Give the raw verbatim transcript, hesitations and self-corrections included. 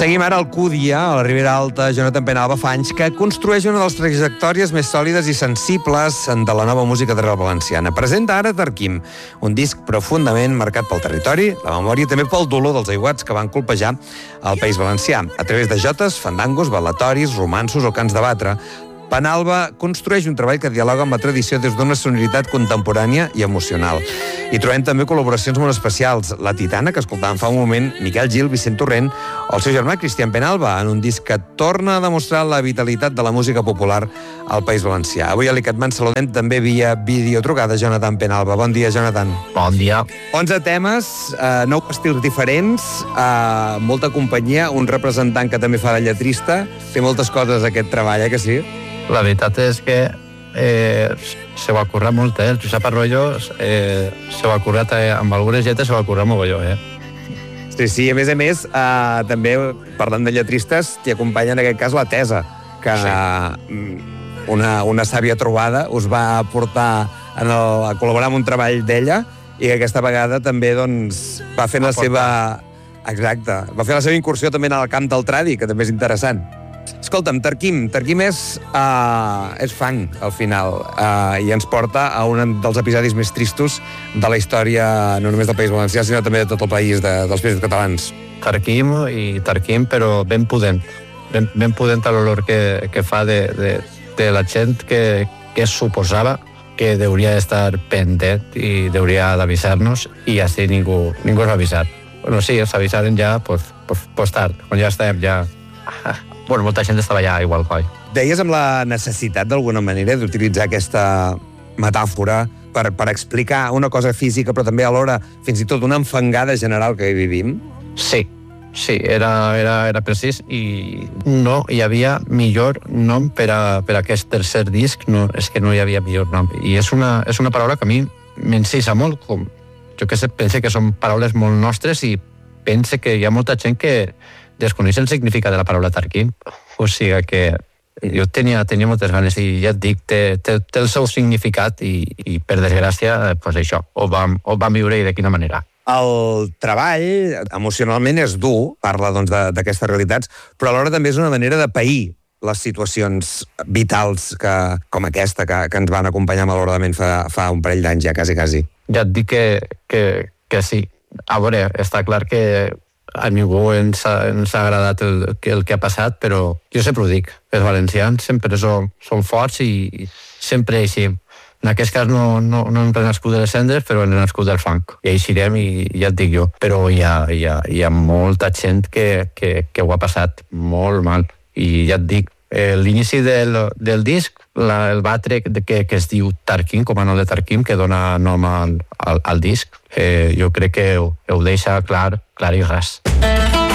Seguim ara al Cúdia, a la Ribera Alta, Jonathan Penalba fa anys que construeix una de les trajectòries més sòlides i sensibles de la nova música d'arrel valenciana. Presenta ara Tarquim, un disc profundament marcat pel territori, la memòria i també pel dolor dels aiguats que van colpejar el País Valencià. A través de jotes, fandangos, ballatoris, romanços o cants de batre, Penalba construeix un treball que dialoga amb la tradició des d'una sonoritat contemporània i emocional. Hi trobem també col·laboracions molt especials. La Titana, que escoltàvem fa un moment, Miquel Gil, Vicent Torrent, o el seu germà Cristian Penalba, en un disc que torna a demostrar la vitalitat de la música popular al País Valencià. Avui a l'Icatman saludem també via videotrucada Jonathan Penalba. Bon dia, Jonathan. Bon dia. onze temes, eh, nou estils diferents, eh, molta companyia, un representant que també fa de lletrista. Té moltes coses aquest treball, eh, que sí? La veritat és que eh, se ho ha currat molt, eh? El Josep Arroyo eh, se ho ha currat eh, amb algunes lletres, se ho ha currat mogolló, eh? Sí, sí, a més a més, eh, també, parlant de lletristes, t'hi acompanya en aquest cas la Tesa, que sí. eh, una, una sàvia trobada us va portar en el, a col·laborar en un treball d'ella i que aquesta vegada també doncs, va fer la seva... Exacte, va fer la seva incursió també en el camp del tradi, que també és interessant. Escolta'm, Tarquim, Tarquim és, uh, és fang, al final, uh, i ens porta a un dels episodis més tristos de la història, no només del País Valencià, sinó també de tot el país, de, dels països catalans. Tarquim i Tarquim, però ben pudent. Ben, ben pudent a l'olor que, que fa de, de, de la gent que, que suposava que hauria d'estar pendent i hauria d'avisar-nos, i així ningú, ningú ens va avisar. Bueno, sí, ens avisaren ja, pues, pues, pues tard, quan ja estàvem ja... Bueno, molta gent estava ja igual coi. Deies amb la necessitat, d'alguna manera, d'utilitzar aquesta metàfora per, per explicar una cosa física, però també alhora fins i tot una enfangada general que hi vivim? Sí, sí, era, era, era precís, i no hi havia millor nom per a, per a aquest tercer disc, no, és que no hi havia millor nom. I és una, és una paraula que a mi m'encisa molt, com, jo que sé, pense que són paraules molt nostres i pense que hi ha molta gent que desconeix el significat de la paraula Tarquim. O sigui que jo tenia, tenia moltes ganes i ja et dic, té, té, té el seu significat i, i per desgràcia, pues això, ho vam, ho vam viure i de quina manera. El treball emocionalment és dur, parla doncs, d'aquestes realitats, però alhora també és una manera de pair les situacions vitals que, com aquesta que, que ens van acompanyar malauradament fa, fa un parell d'anys ja, quasi, quasi. Ja et dic que, que, que sí. A veure, està clar que a ningú ens ha, ens ha agradat el, el que ha passat, però jo sempre ho dic, els valencians sempre són, són forts i sempre eixim. En aquest cas no, no, no hem renascut de les cendres, però hem renascut del fang. I eixirem i ja et dic jo. Però hi ha, hi ha, hi ha molta gent que, que, que ho ha passat molt mal. I ja et dic, eh, l'inici del, del disc, la, el batre que, que es diu Tarquim, com a nom de Tarquim, que dona nom al, al, al disc, eh, jo crec que ho, ho deixa clar, clar i ras.